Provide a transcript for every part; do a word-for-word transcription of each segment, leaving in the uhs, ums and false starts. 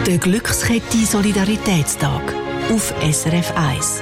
Der Glückskette Solidaritätstag auf S R F eins.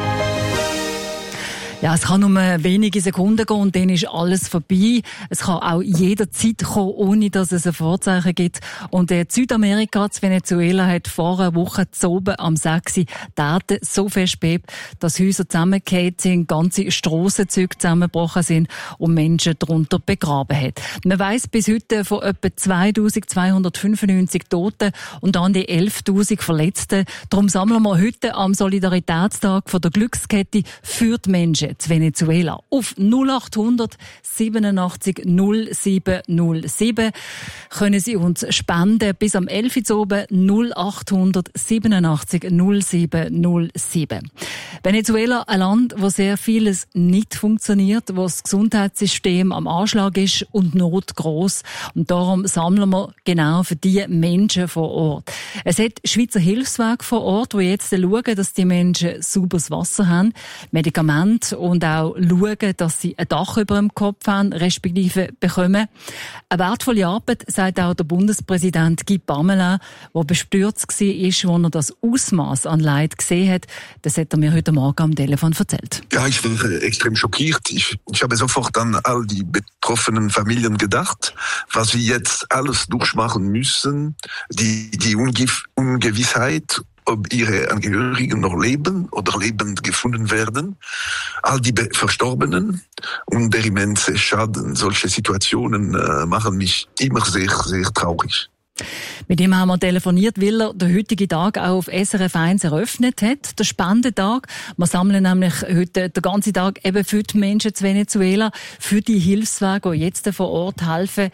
Ja, es kann nur wenige Sekunden gehen und dann ist alles vorbei. Es kann auch jederzeit kommen, ohne dass es ein Vorzeichen gibt. Und in Südamerika, in Venezuela, hat vor einer Woche zu oben am sechs die Erde so fest bebt, dass Häuser zusammengefallen sind, ganze Strassenzüge zusammengebrochen sind und Menschen darunter begraben hat. Man weiss bis heute von etwa zweitausendzweihundertfünfundneunzig Toten und an die elftausend Verletzten. Darum sammeln wir heute am Solidaritätstag von der Glückskette für die Menschen zu Venezuela auf null acht hundert siebenundachtzig null sieben null sieben können Sie uns spenden bis am elf Uhr oben null acht hundert siebenundachtzig null sieben null sieben. Venezuela, ein Land, wo sehr vieles nicht funktioniert, wo das Gesundheitssystem am Anschlag ist und Not gross. Und darum sammeln wir genau für die Menschen vor Ort. Es hat Schweizer Hilfswerke vor Ort, die jetzt schauen, dass die Menschen sauberes Wasser haben, Medikamente und auch schauen, dass sie ein Dach über dem Kopf haben, respektive bekommen. Eine wertvolle Arbeit, sagt auch der Bundespräsident Guy Parmelin, der bestürzt war, als er das Ausmaß an Leid gesehen hat. Das hat er mir heute Morgen am Telefon erzählt. Ja, ich war extrem schockiert. Ich, ich habe sofort an all die betroffenen Familien gedacht, was wir jetzt alles durchmachen müssen, die, die Ungewissheit, ob ihre Angehörigen noch leben oder lebend gefunden werden, all die Verstorbenen und der immense Schaden. Solche Situationen äh, machen mich immer sehr, sehr traurig. Mit ihm haben wir telefoniert, weil er den heutigen Tag auch auf S R F eins eröffnet hat, der Spendentag. Wir sammeln nämlich heute den ganzen Tag eben für die Menschen zu Venezuela, für die Hilfswerke, die jetzt vor Ort helfen.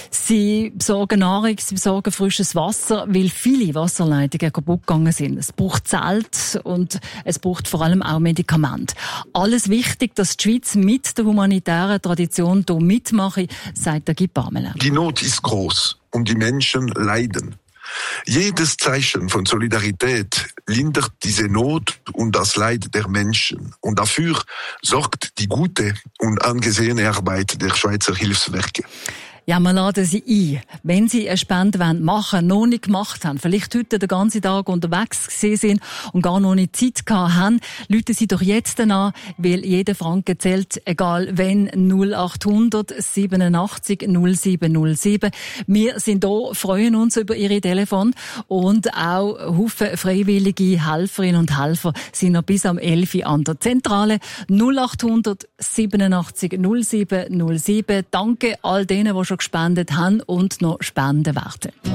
Sie besorgen Nahrung, sie besorgen frisches Wasser, weil viele Wasserleitungen kaputt gegangen sind. Es braucht Zelt und es braucht vor allem auch Medikamente. Alles wichtig, dass die Schweiz mit der humanitären Tradition hier mitmacht, sagt der Guy Parmelin. Die Not ist groß. Und die Menschen leiden. Jedes Zeichen von Solidarität lindert diese Not und das Leid der Menschen. Und dafür sorgt die gute und angesehene Arbeit der Schweizer Hilfswerke. Ja, wir laden Sie ein. Wenn Sie eine Spende machen wollen, noch nicht gemacht haben, vielleicht heute den ganzen Tag unterwegs gewesen sind und gar noch nicht Zeit gehabt haben, rufen Sie doch jetzt an, weil jeder Franken zählt, egal wenn, null acht hundert siebenundachtzig null sieben null sieben. Wir sind hier, freuen uns über Ihre Telefon und auch Haufen freiwillige Helferinnen und Helfer sind noch bis am elf Uhr an der Zentrale. null acht hundert siebenundachtzig null sieben null sieben. Danke all denen, die schon gespendet haben und noch spenden werden.